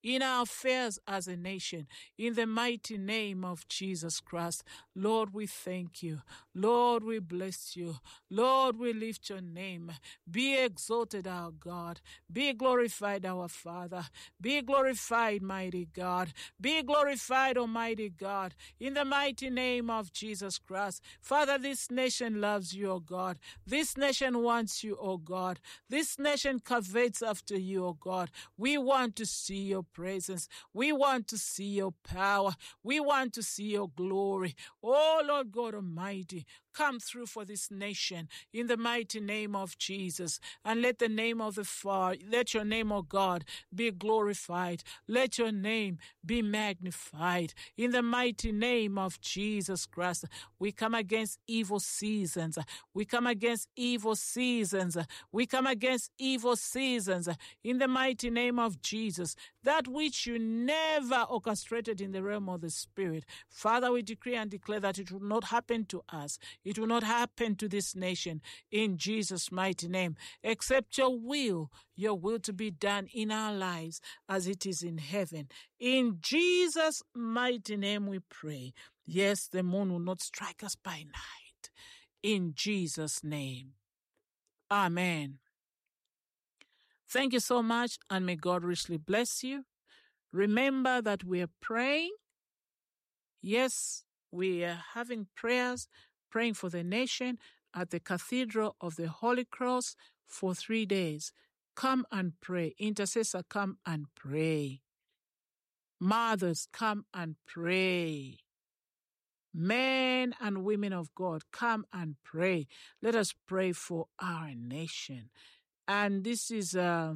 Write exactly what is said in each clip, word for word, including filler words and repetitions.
in our affairs as a nation. In the mighty name of Jesus Christ, Lord, we thank you. Lord, we bless you. Lord, we lift your name. Be exalted, our God. Be glorified, our Father. Be glorified, mighty God. Be glorified, Almighty God. In the mighty name of Jesus Christ. Father, this nation loves you, O God. This nation wants you, O God. This nation covets after you, O God. We want to see your presence. We want to see your power. We want to see your glory. Oh, Lord God Almighty, come through for this nation in the mighty name of Jesus. And let the name of the Father, let your name, O God, be glorified. Let your name be magnified. In the mighty name of Jesus Christ, we come against evil seasons. We come against evil seasons. We come against evil seasons. In the mighty name of Jesus, that which you never orchestrated in the realm of the Spirit. Father, we decree and declare that it will not happen to us. It will not happen to this nation in Jesus' mighty name, except your will, your will to be done in our lives as it is in heaven. In Jesus' mighty name we pray. Yes, the moon will not strike us by night. In Jesus' name. Amen. Thank you so much, and may God richly bless you. Remember that we are praying. Yes, we are having prayers, praying for the nation at the Cathedral of the Holy Cross for three days. Come and pray. Intercessor, come and pray. Mothers, come and pray. Men and women of God, come and pray. Let us pray for our nation. And this is uh,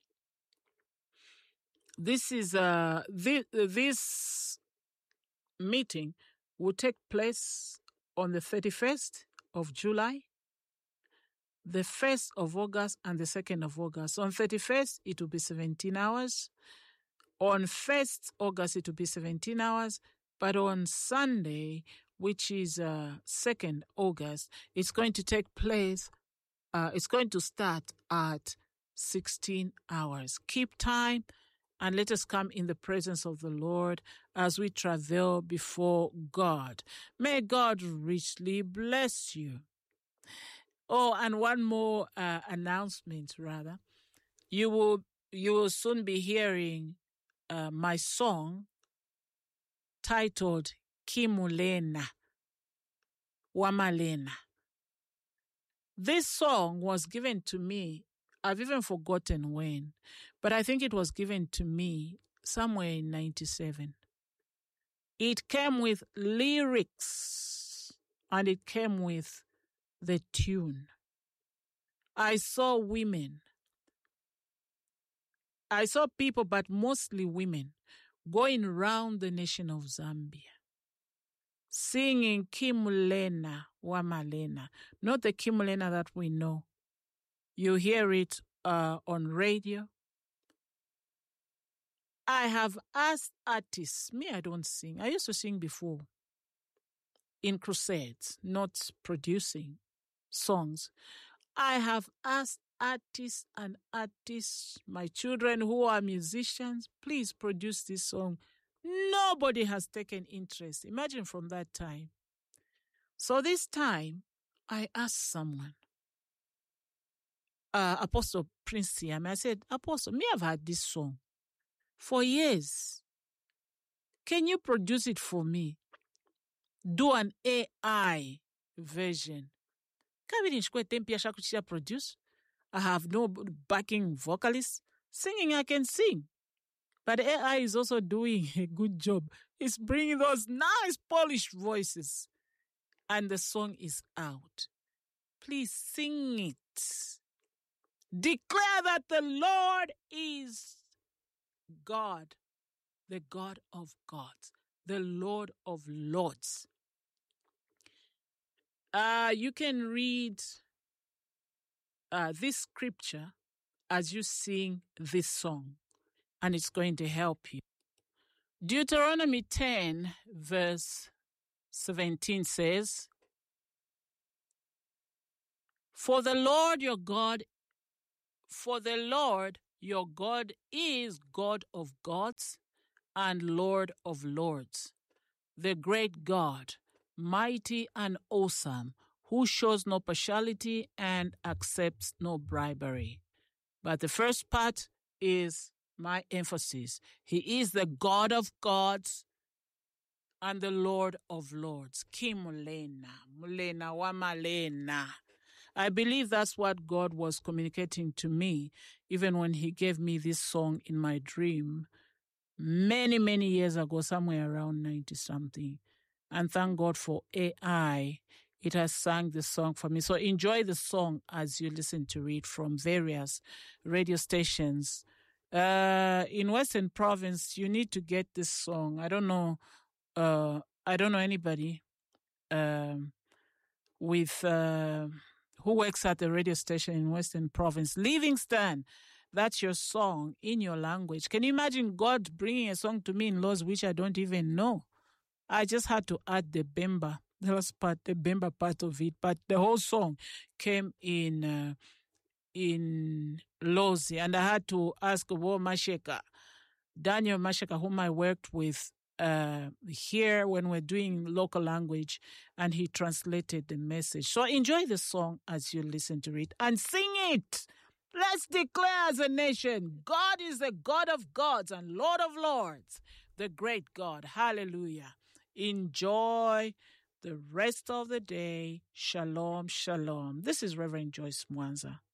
this is uh, this, this meeting will take place on the thirty-first of July, the first of August, and the second of August. On thirty-first, it will be seventeen hours. On first of August, it will be seventeen hours. But on Sunday, which is uh, second of August, it's going to take place, uh, it's going to start at sixteen hours. Keep time and let us come in the presence of the Lord as we travail before God. May God richly bless you. Oh, and one more uh, announcement, rather. You will you will soon be hearing uh, my song titled Kimulena Wamalena. This song was given to me, I've even forgotten when, but I think it was given to me somewhere in ninety-seven. It came with lyrics and it came with the tune. I saw women. I saw people, but mostly women, going around the nation of Zambia, singing Kimulena Wamalena, not the Kimulena that we know. You hear it uh, on radio. I have asked artists, me I don't sing, I used to sing before in crusades, not producing songs. I have asked artists and artists, my children who are musicians, please produce this song. Nobody has taken interest. Imagine from that time. So this time, I asked someone, uh, Apostle Prince Siam, I said, Apostle, me have had this song for years. Can you produce it for me? Do an A I version. Produce. I have no backing vocalist. Singing, I can sing. But A I is also doing a good job. It's bringing those nice polished voices. And the song is out. Please sing it. Declare that the Lord is God, the God of gods, the Lord of lords. Uh, you can read uh, this scripture as you sing this song, and it's going to help you. Deuteronomy ten, verse seventeen says, For the Lord your God, for the Lord Your God is God of gods and Lord of lords, the great God, mighty and awesome, who shows no partiality and accepts no bribery. But the first part is my emphasis. He is the God of gods and the Lord of lords. Kimulena, mulena wa malena. I believe that's what God was communicating to me, even when he gave me this song in my dream many, many years ago, somewhere around ninety-something. And thank God for A I. It has sung the song for me. So enjoy the song as you listen to it from various radio stations. Uh, in Western Province, you need to get this song. I don't know. Uh, I don't know anybody um, with uh, who works at the radio station in Western Province. Livingston, that's your song in your language. Can you imagine God bringing a song to me in laws which I don't even know? I just had to add the Bemba. That was part, the Bemba part of it, but the whole song came in uh, in Lozi, and I had to ask Wo Masheka, Daniel Masheka, whom I worked with uh, here when we're doing local language, and he translated the message. So enjoy the song as you listen to it and sing it. Let's declare as a nation, God is the God of gods and Lord of lords, the great God. Hallelujah. Enjoy the rest of the day. Shalom, shalom. This is Reverend Joyce Mwanza.